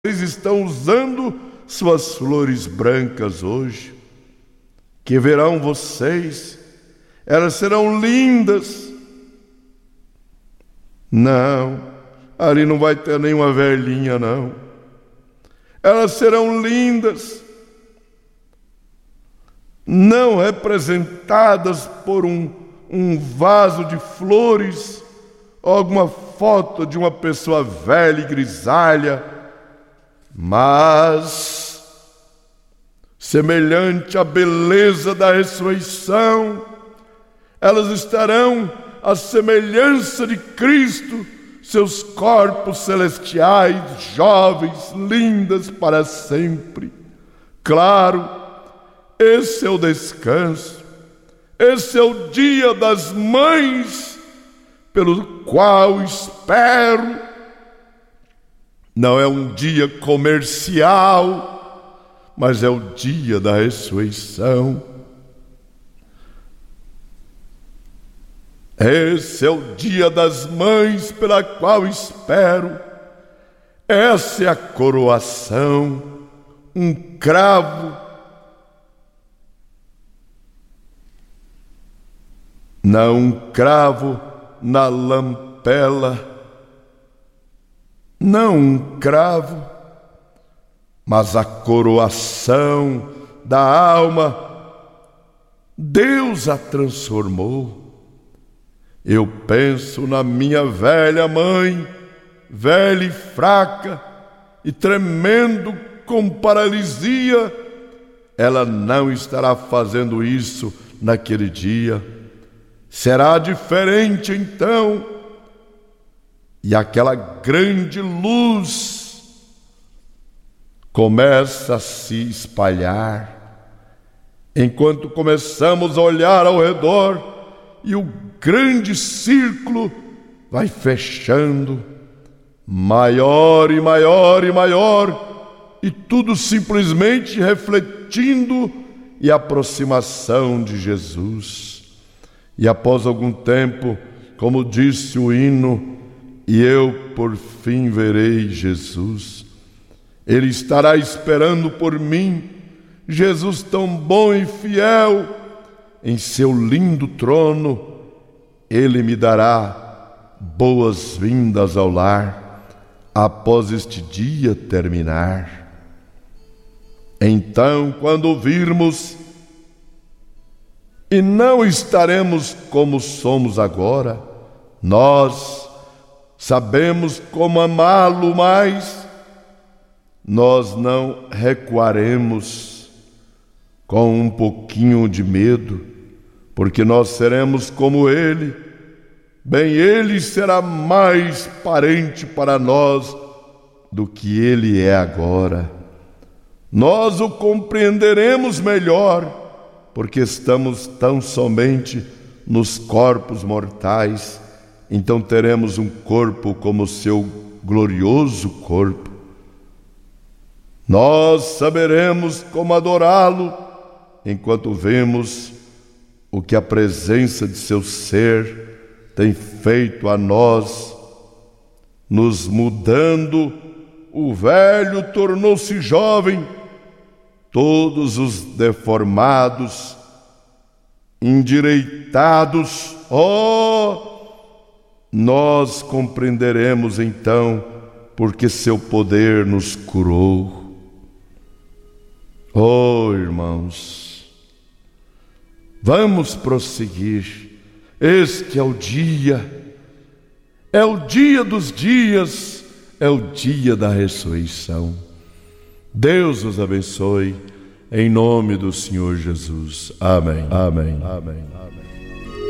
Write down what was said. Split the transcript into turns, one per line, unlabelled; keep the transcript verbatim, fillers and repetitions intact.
Eles estão usando suas flores brancas hoje, que verão vocês, elas serão lindas. Não, ali não vai ter nenhuma velhinha, não. Elas serão lindas, não representadas por um, um vaso de flores ou alguma foto de uma pessoa velha e grisalha, mas semelhante à beleza da ressurreição, elas estarão à semelhança de Cristo, seus corpos celestiais, jovens, lindas para sempre. Claro, esse é o descanso, esse é o dia das mães, pelo qual espero. Não é um dia comercial, mas é o dia da ressurreição. Esse é o dia das mães pela qual espero. Essa é a coroação, um cravo. Não um cravo na lampela, não um cravo, mas a coroação da alma. Deus a transformou. Eu penso na minha velha mãe, velha e fraca e tremendo com paralisia. Ela não estará fazendo isso naquele dia. Será diferente então. E aquela grande luz começa a se espalhar, enquanto começamos a olhar ao redor, e o grande círculo vai fechando, maior e maior e maior, e tudo simplesmente refletindo e aproximação de Jesus. E após algum tempo, como disse o hino, e eu por fim verei Jesus. Ele estará esperando por mim, Jesus tão bom e fiel. Em seu lindo trono, Ele me dará boas-vindas ao lar, após este dia terminar. Então, quando ouvirmos, e não estaremos como somos agora, nós sabemos como amá-lo mais, nós não recuaremos com um pouquinho de medo, porque nós seremos como Ele. Bem, Ele será mais parente para nós do que Ele é agora. Nós o compreenderemos melhor, porque estamos tão somente nos corpos mortais. Então teremos um corpo como o seu glorioso corpo. Nós saberemos como adorá-lo, enquanto vemos o que a presença de seu ser tem feito a nós, nos mudando. O velho tornou-se jovem, todos os deformados, endireitados, oh, nós compreenderemos então porque seu poder nos curou. Oh, irmãos, vamos prosseguir. Este é o dia, é o dia dos dias, é o dia da ressurreição. Deus os abençoe, em nome do Senhor Jesus. Amém. Amém. Amém. Amém.